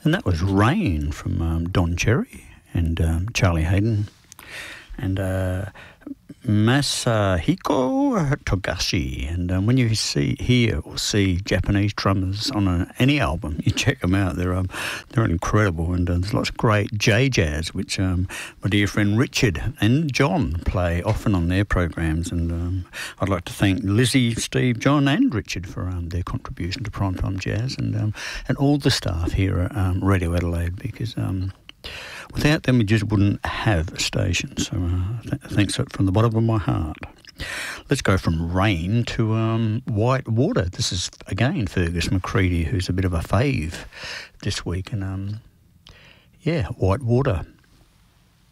And that was Rain from Don Cherry and Charlie Hayden and Masahiko Togashi. And when you hear or see Japanese drummers on any album, you check them out. They're incredible, and there's lots of great J-Jazz, which my dear friend Richard and John play often on their programs. And I'd like to thank Lizzie, Steve, John and Richard for their contribution to Primetime Jazz and all the staff here at Radio Adelaide, because without them, we just wouldn't have a station. So thanks from the bottom of my heart. Let's go from Rain to White Water. This is, again, Fergus McCready, who's a bit of a fave this week. And, White Water.